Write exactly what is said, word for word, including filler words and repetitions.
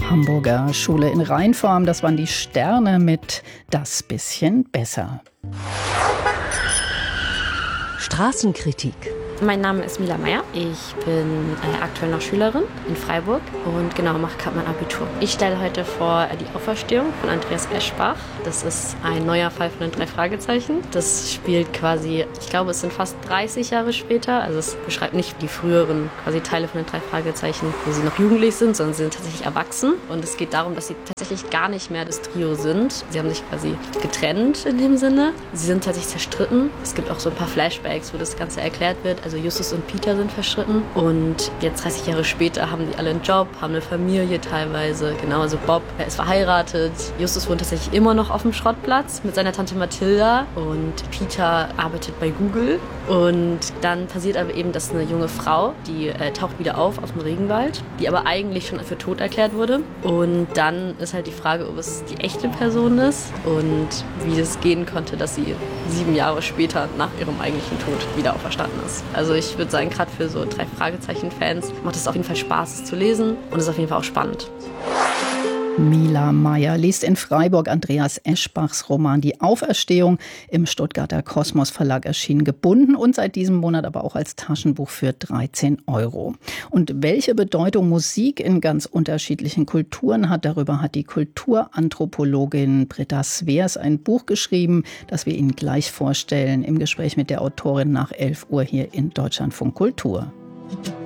Hamburger Schule in Rheinform. Das waren die Sterne mit Das bisschen besser. Straßenkritik. Mein Name ist Mila Meyer. Ich bin äh, aktuell noch Schülerin in Freiburg und genau mache gerade mein Abitur. Ich stelle heute vor äh, die Auferstehung von Andreas Eschbach. Das ist ein neuer Fall von den drei Fragezeichen. Das spielt quasi, ich glaube, es sind fast dreißig Jahre später. Also es beschreibt nicht die früheren quasi Teile von den drei Fragezeichen, wo sie noch jugendlich sind, sondern sie sind tatsächlich erwachsen. Und es geht darum, dass sie tatsächlich gar nicht mehr das Trio sind. Sie haben sich quasi getrennt in dem Sinne. Sie sind tatsächlich zerstritten. Es gibt auch so ein paar Flashbacks, wo das Ganze erklärt wird. Also Justus und Peter sind verstritten und jetzt dreißig Jahre später haben die alle einen Job, haben eine Familie teilweise. Genau, also Bob, er ist verheiratet. Justus wohnt tatsächlich immer noch auf dem Schrottplatz mit seiner Tante Mathilda und Peter arbeitet bei Google. Und dann passiert aber eben, dass eine junge Frau, die äh, taucht wieder auf aus dem Regenwald, die aber eigentlich schon für tot erklärt wurde. Und dann ist halt die Frage, ob es die echte Person ist und wie es gehen konnte, dass sie sieben Jahre später nach ihrem eigentlichen Tod wieder auferstanden ist. Also ich würde sagen, gerade für so drei Fragezeichen-Fans macht es auf jeden Fall Spaß, es zu lesen und ist auf jeden Fall auch spannend. Mila Meyer liest in Freiburg Andreas Eschbachs Roman Die Auferstehung, im Stuttgarter Kosmos Verlag erschienen, gebunden und seit diesem Monat aber auch als Taschenbuch für dreizehn Euro. Und welche Bedeutung Musik in ganz unterschiedlichen Kulturen hat, darüber hat die Kulturanthropologin Britta Swers ein Buch geschrieben, das wir Ihnen gleich vorstellen im Gespräch mit der Autorin nach elf Uhr hier in Deutschlandfunk Kultur.